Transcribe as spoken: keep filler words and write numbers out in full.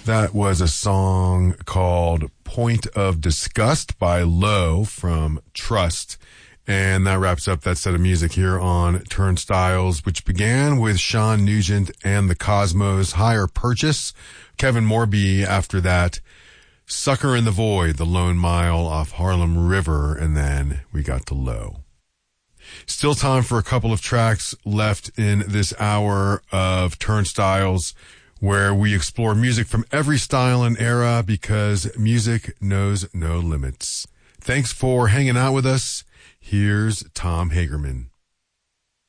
That was a song called Point of Disgust by Low from Trust. And that wraps up that set of music here on Turnstiles, which began with Sean Nugent and the Cosmos' Higher Purchase. Kevin Morby after that. Sucker in the Void, The Lone Mile off Harlem River. And then we got to Low. Still time for a couple of tracks left in this hour of Turnstiles, where we explore music from every style and era because music knows no limits. Thanks for hanging out with us. Here's Tom Hagerman.